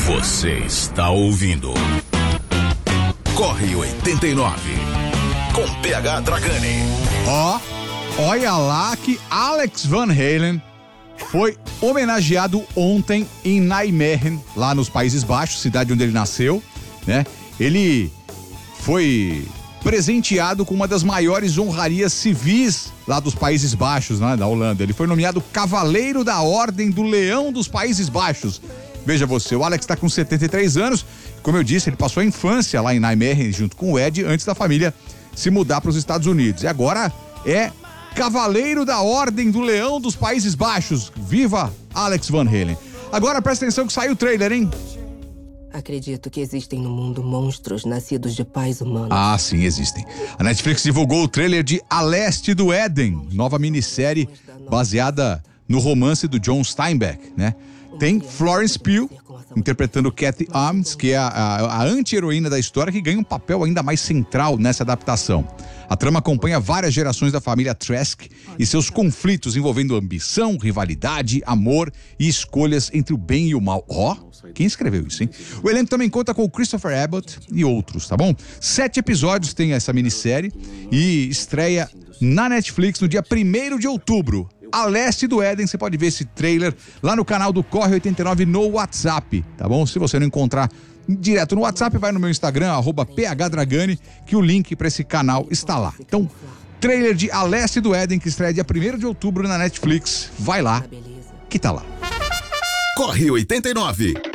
Você está ouvindo Corre 89 com PH Dragani. Olha lá que Alex Van Halen foi homenageado ontem em Nijmegen, lá nos Países Baixos, cidade onde ele nasceu, né? Ele foi presenteado com uma das maiores honrarias civis lá dos Países Baixos, né, da Holanda. Ele foi nomeado Cavaleiro da Ordem do Leão dos Países Baixos. Veja você, o Alex está com 73 anos. Como eu disse, ele passou a infância lá em Nijmegen junto com o Ed, antes da família se mudar para os Estados Unidos. E agora é Cavaleiro da Ordem do Leão dos Países Baixos. Viva Alex Van Halen. Agora presta atenção que saiu o trailer, hein? Acredito que existem no mundo monstros nascidos de pais humanos. Ah, sim, existem. A Netflix divulgou o trailer de A Leste do Éden, nova minissérie baseada no romance do John Steinbeck, né? Tem Florence Pugh interpretando Kathy Ames, que é a anti-heroína da história, que ganha um papel ainda mais central nessa adaptação. A trama acompanha várias gerações da família Trask e seus conflitos envolvendo ambição, rivalidade, amor e escolhas entre o bem e o mal. Quem escreveu isso, hein? O elenco também conta com o Christopher Abbott e outros, tá bom? 7 episódios tem essa minissérie e estreia na Netflix no dia 1º de outubro. A Leste do Éden, você pode ver esse trailer lá no canal do Corre 89 no WhatsApp, tá bom? Se você não encontrar direto no WhatsApp, vai no meu Instagram, @phdragani, que o link para esse canal está lá. Então, trailer de A Leste do Éden, que estreia dia 1º de outubro na Netflix. Vai lá, que tá lá. Corre 89.